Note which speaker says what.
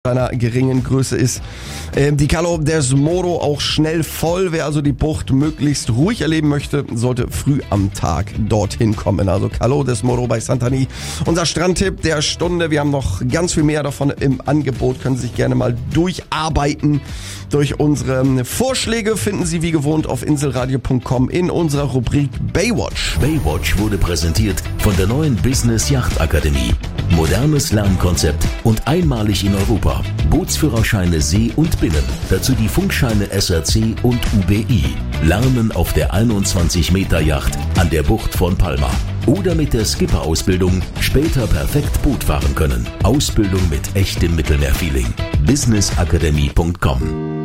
Speaker 1: einer geringen Größe ist. Die Calo des Moro auch schnell voll. Wer also die Bucht möglichst ruhig erleben möchte, sollte früh am Tag dorthin kommen. Also Calo des Moro bei Santani. Unser Strandtipp der Stunde. Wir haben noch ganz viel mehr davon im Angebot. Können Sie sich gerne mal durcharbeiten. Durch unsere Vorschläge finden Sie wie gewohnt auf inselradio.com in unserer Rubrik Baywatch.
Speaker 2: Baywatch wurde präsentiert von der neuen Business Yacht Akademie. Modernes Lernkonzept und einmalig in Europa. Bootsführerscheine See und Binnen. Dazu die Funkscheine SRC und UBI. Lernen auf der 21-Meter-Yacht an der Bucht von Palma. Oder mit der Skipper-Ausbildung später perfekt Boot fahren können. Ausbildung mit echtem Mittelmeerfeeling. businessakademie.com